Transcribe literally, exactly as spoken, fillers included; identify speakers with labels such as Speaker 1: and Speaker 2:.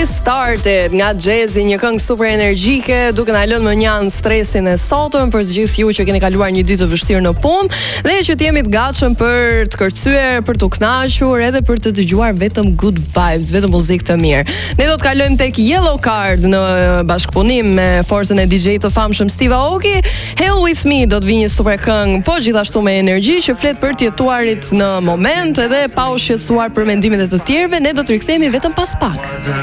Speaker 1: Started nga Jazzy, një këngë super energjike, duke na lënë më njanë stresin e sotëm për të gjithë ju që keni kaluar një ditë të vështirë në punë dhe që të jemi të gatshëm për të kërcyer, për të kënaqur edhe për të dëgjuar vetëm good vibes, vetëm muzikë të mirë. Ne do të kalojmë tek Yellow Card në bashkëpunim me forcën e D J të famshëm Steve Aoki. Hell with me do të vijë një super këngë, po gjithashtu me energji që flet për të jetuarit në moment edhe pa u shqetësuar për mendimet e të tjerëve. Ne do të rikthehemi vetëm pas pak.